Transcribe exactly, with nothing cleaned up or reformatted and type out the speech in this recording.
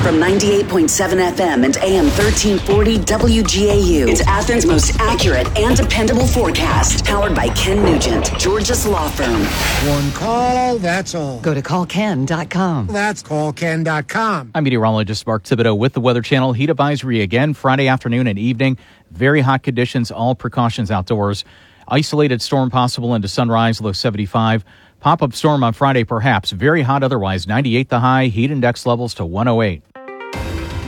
From ninety-eight point seven F M and A M thirteen forty W G A U. It's Athens' most accurate and dependable forecast. Powered by Ken Nugent, Georgia's law firm. One call, that's all. Go to call ken dot com. That's call ken dot com. I'm meteorologist Mark Thibodeau with the Weather Channel. Heat advisory again Friday afternoon and evening. Very hot conditions, all precautions outdoors. Isolated storm possible into sunrise, low seventy-five. Pop-up storm on Friday perhaps. Very hot otherwise, ninety-eight the high. Heat index levels to one oh eight.